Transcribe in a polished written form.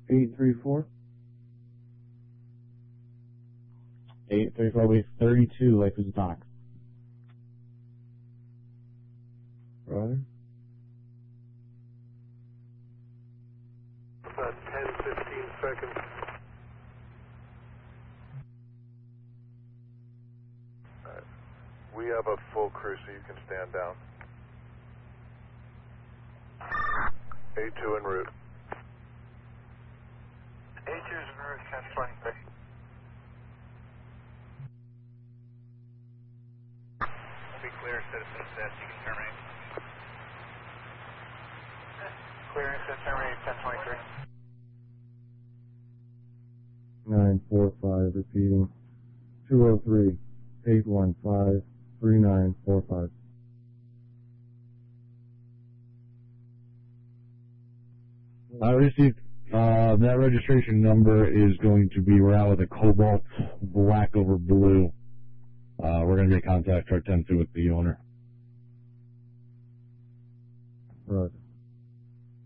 834. 834, we 32, Life is Dock. Roger. 10-15 seconds. Alright. We have a full crew, so you can stand down. A2 en route. A2 is en route, 1023. We'll be clear, citizen set, you can terminate. Clearance to terminate, 1023. 945, repeating. 203-815-3945. I received, that registration number is going to be, we're out with a Cobalt black over blue. We're going to be in contact for 10-2 with the owner. Roger.